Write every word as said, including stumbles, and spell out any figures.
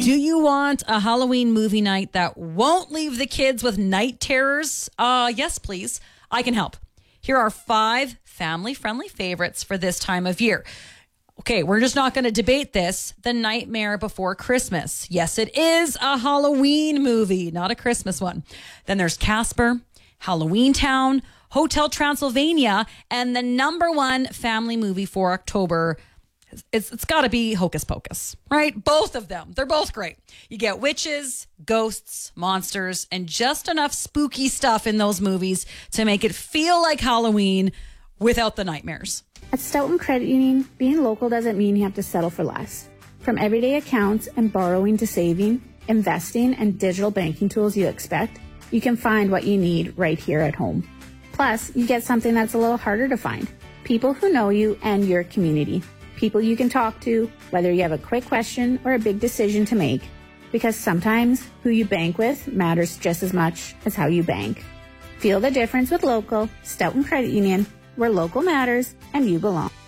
Do you want a Halloween movie night that won't leave the kids with night terrors? Uh, yes, please. I can help. Here are five family-friendly favorites for this time of year. Okay, we're just not going to debate this. The Nightmare Before Christmas. Yes, it is a Halloween movie, not a Christmas one. Then there's Casper, Halloween Town, Hotel Transylvania, and the number one family movie for October. It's it's got to be Hocus Pocus, right? Both of them. They're both great. You get witches, ghosts, monsters, and just enough spooky stuff in those movies to make it feel like Halloween without the nightmares. At Stoughton Credit Union, being local doesn't mean you have to settle for less. From everyday accounts and borrowing to saving, investing, and digital banking tools you expect, you can find what you need right here at home. Plus, you get something that's a little harder to find. People who know you and your community. People you can talk to, whether you have a quick question or a big decision to make. Because sometimes who you bank with matters just as much as how you bank. Feel the difference with local Stoughton Credit Union, where local matters and you belong.